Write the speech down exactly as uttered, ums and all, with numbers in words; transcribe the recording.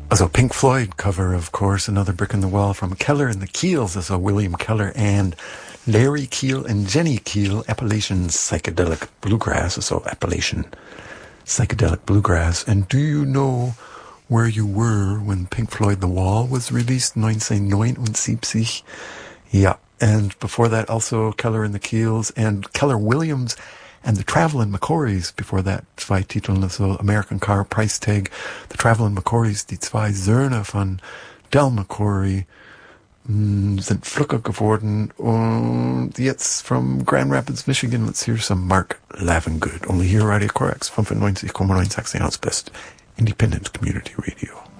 Also Pink Floyd cover, of course, Another Brick in the Wall from Keller and the Keels. Also William Keller and Larry Keel and Jenny Keel, Appalachian Psychedelic Bluegrass. Also Appalachian Psychedelic Bluegrass. And do you know where you were when Pink Floyd The Wall was released, neunzehnhundertneunundsiebzig? Yeah, and before that also Keller and the Keels and Keller Williams and the Travelin' McCourys. Before that zwei Titeln, also American Car Price Tag, the Travelin' McCourys, die zwei Söhne von Del McCoury, mh, sind Flücker geworden. Und jetzt from Grand Rapids, Michigan, let's hear some Mark Lavengood. Only here, Radio Corex, fünfundneunzig Komma neun Sachsen, Best Independent Community Radio.